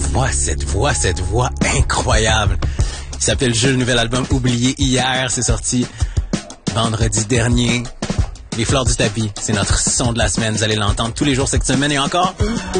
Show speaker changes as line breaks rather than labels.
cette voix incroyable. Il s'appelle Jules, le nouvel album Oublié hier, c'est sorti vendredi dernier. Les fleurs du tapis, c'est notre son de la semaine, vous allez l'entendre tous les jours cette semaine et encore.